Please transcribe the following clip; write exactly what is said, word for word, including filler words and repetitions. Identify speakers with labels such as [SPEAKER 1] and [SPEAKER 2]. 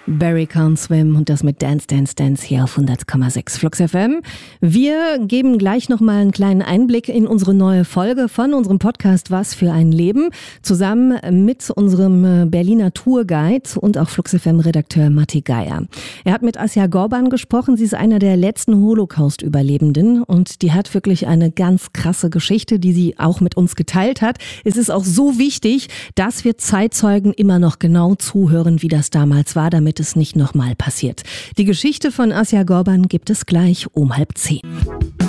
[SPEAKER 1] Barry Can't Swim und das mit Dance, Dance, Dance hier auf hundert Komma sechs Flux F M. Wir geben gleich nochmal einen kleinen Einblick in unsere neue Folge von unserem Podcast Was für ein Leben, zusammen mit unserem Berliner Tourguide und auch Flux F M-Redakteur Matti Geier. Er hat mit Asja Gorban gesprochen, sie ist einer der letzten Holocaust-Überlebenden und die hat wirklich eine ganz krasse Geschichte, die sie auch mit uns geteilt hat. Es ist auch so wichtig, dass wir Zeitzeugen immer noch genau zuhören, wie das damals war, damit es nicht nochmal passiert. Die Geschichte von Asja Gorban gibt es gleich um halb zehn.